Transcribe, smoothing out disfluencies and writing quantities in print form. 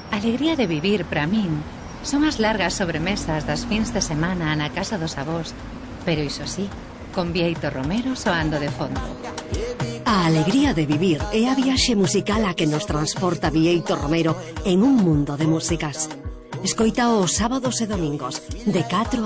Alegría de vivir, para min, son as largas sobremesas das fins de semana na casa dos avós, pero iso sí, con Bieito Romero soando de fondo. A alegría de vivir é a viaxe musical a que nos transporta Bieito Romero en un mundo de músicas. Escoita os sábados e domingos, de 4